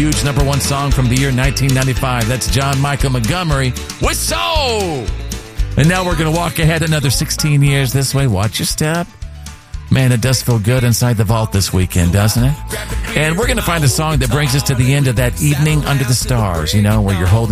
huge #1 song from the year 1995. That's John Michael Montgomery with Soul. And now we're going to walk ahead another 16 years this way. Watch your step. Man, it does feel good inside the vault this weekend, doesn't it? And we're going to find a song that brings us to the end of that evening under the stars, where you're holding